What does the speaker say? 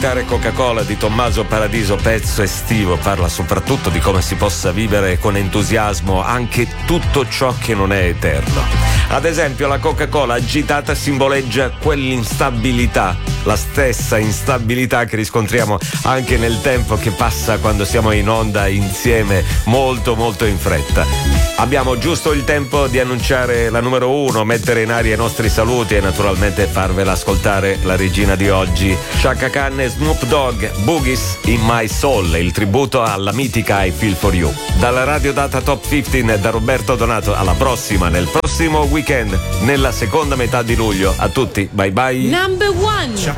ascoltare Coca-Cola di Tommaso Paradiso, pezzo estivo, parla soprattutto di come si possa vivere con entusiasmo anche tutto ciò che non è eterno. Ad esempio, la Coca-Cola agitata simboleggia quell'instabilità, la stessa instabilità che riscontriamo anche nel tempo che passa quando siamo in onda insieme molto molto in fretta. Abbiamo giusto il tempo di annunciare la numero 1, mettere in aria i nostri saluti e naturalmente farvela ascoltare la regina di oggi, Chaka Khan e Snoop Dogg, Boogies in My Soul, il tributo alla mitica I Feel For You. Dalla Radio Data Top 15 da Roberto Donato, alla prossima, nel prossimo weekend, nella seconda metà di luglio. A tutti, bye bye. Number 1.